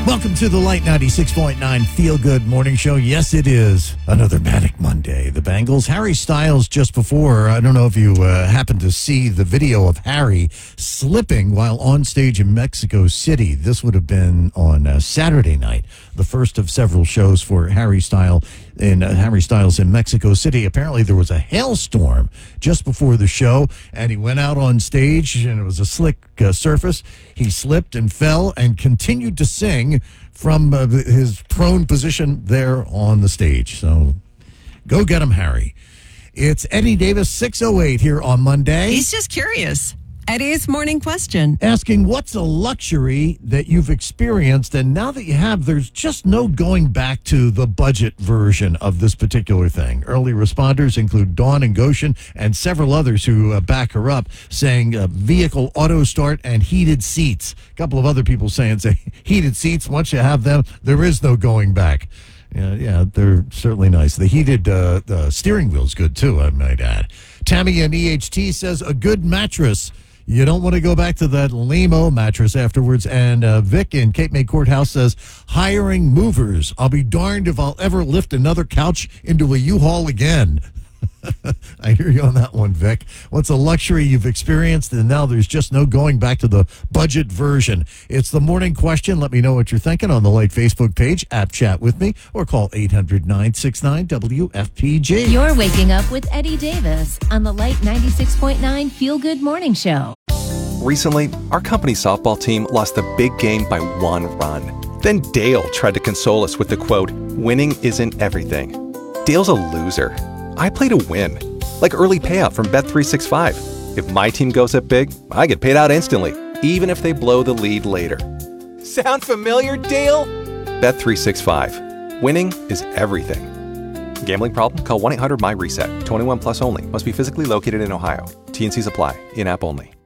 Welcome to the Light 96.9 Feel Good Morning Show. Yes, it is another Manic Monday. The Bengals, Harry Styles just before. I don't know if you happened to see the video of Harry slipping while on stage in Mexico City. This would have been on Saturday night, the first of several shows for Harry Styles in Mexico City. Apparently there was a hailstorm just before the show, and he went out on stage, and it was a slick surface. He slipped and fell and continued to sing from his prone position there on the stage. So go get him, Harry. It's Eddie Davis, 6:08 here on Monday. He's just curious. Eddie's morning question. Asking what's a luxury that you've experienced, and now that you have, there's just no going back to the budget version of this particular thing. Early responders include Dawn and Goshen and several others who back her up, saying vehicle auto start and heated seats. A couple of other people saying heated seats, once you have them, there is no going back. Yeah, they're certainly nice. The heated steering wheel's good, too, I might add. Tammy in EHT says a good mattress. You don't want to go back to that lame-o mattress afterwards. And Vic in Cape May Courthouse says, hiring movers. I'll be darned if I'll ever lift another couch into a U-Haul again. I hear you on that one, Vic. What's a luxury you've experienced, and now there's just no going back to the budget version? It's the morning question. Let me know what you're thinking on the Light Facebook page, Chat With Me, or call 800-969-WFPG. You're waking up with Eddie Davis on the Light 96.9 Feel Good Morning Show. Recently, our company softball team lost the big game by 1 run. Then Dale tried to console us with the quote, "Winning isn't everything." Dale's a loser. I play to win, like early payout from Bet365. If my team goes up big, I get paid out instantly, even if they blow the lead later. Sound familiar, Dale? Bet365. Winning is everything. Gambling problem? Call 1-800-MY-RESET. 21 plus only. Must be physically located in Ohio. T&Cs apply. In-app only.